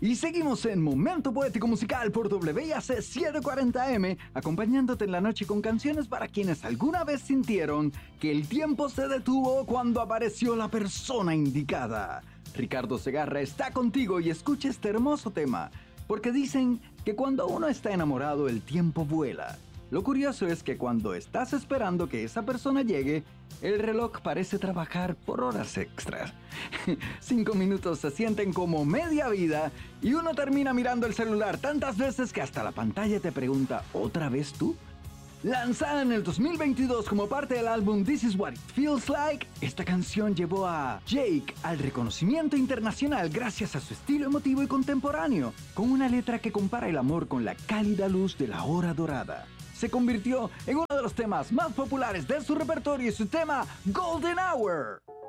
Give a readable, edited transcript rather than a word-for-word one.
Y seguimos en Momento Poético Musical por WIAC 740M, acompañándote en la noche con canciones para quienes alguna vez sintieron que el tiempo se detuvo cuando apareció la persona indicada. Ricardo Segarra está contigo y escucha este hermoso tema, porque dicen que cuando uno está enamorado el tiempo vuela. Lo curioso es que cuando estás esperando que esa persona llegue, el reloj parece trabajar por horas extras. 5 minutos se sienten como media vida y uno termina mirando el celular tantas veces que hasta la pantalla te pregunta ¿otra vez tú? Lanzada en el 2022 como parte del álbum This Is What It Feels Like, esta canción llevó a Jake al reconocimiento internacional gracias a su estilo emotivo y contemporáneo, con una letra que compara el amor con la cálida luz de la hora dorada. Se convirtió en uno de los temas más populares de su repertorio y su tema Golden Hour.